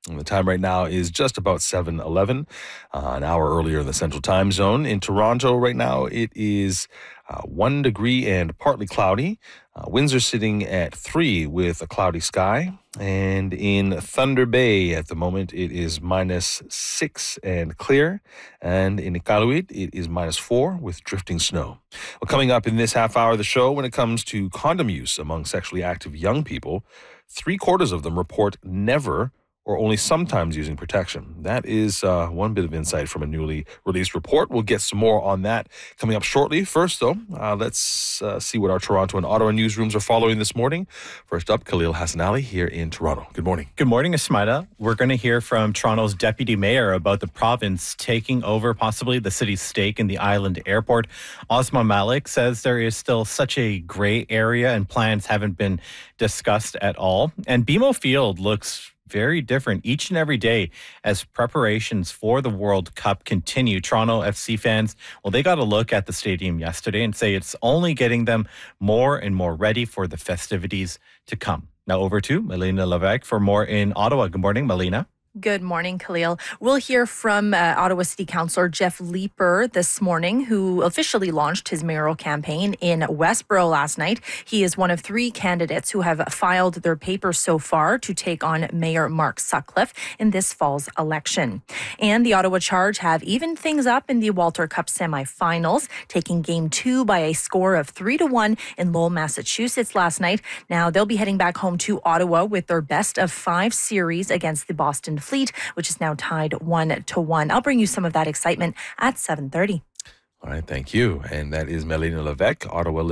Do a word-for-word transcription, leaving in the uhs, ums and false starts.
And the time right now is just about seven eleven, uh, an hour earlier in the Central Time Zone. In Toronto right now, it is uh, one degree and partly cloudy. Uh, winds are sitting at three with a cloudy sky. And in Thunder Bay at the moment, it is minus six and clear. And in Iqaluit, it is minus four with drifting snow. Well, coming up in this half hour of the show, when it comes to condom use among sexually active young people, three quarters of them report never or only sometimes using protection. That is uh, one bit of insight from a newly released report. We'll get some more on that coming up shortly. First, though, uh, let's uh, see what our Toronto and Ottawa newsrooms are following this morning. First up, Khalil Hassanali here in Toronto. Good morning. Good morning, Ismaila. We're going to hear from Toronto's deputy mayor about the province taking over possibly the city's stake in the island airport. Osman Malik says there is still such a gray area and plans haven't been discussed at all. And B M O Field looks very different each and every day as preparations for the World Cup continue. Toronto F C fans, well, they got a look at the stadium yesterday and say it's only getting them more and more ready for the festivities to come. Now over to Melina Levesque for more in Ottawa. Good morning, Melina. Good morning, Khalil. We'll hear from uh, Ottawa City Councillor Jeff Leeper this morning, who officially launched his mayoral campaign in Westboro last night. He is one of three candidates who have filed their papers so far to take on Mayor Mark Sutcliffe in this fall's election. And the Ottawa Charge have evened things up in the Walter Cup semifinals, taking game two by a score of three to one in Lowell, Massachusetts last night. Now they'll be heading back home to Ottawa with their best of five series against the Boston Fleet, which is now tied one to one. I'll bring you some of that excitement at seven thirty. All right, thank you. And that is Melina Levesque, Ottawa